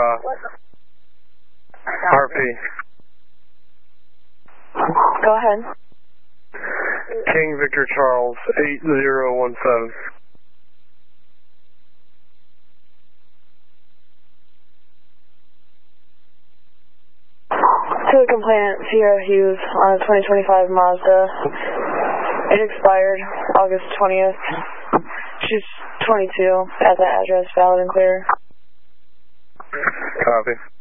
RP. Go ahead. King Victor Charles, 8017. To the complainant, Sierra Hughes, on a 2025 Mazda. It expired August 20th. She's 22, at that address, valid and clear. Copy.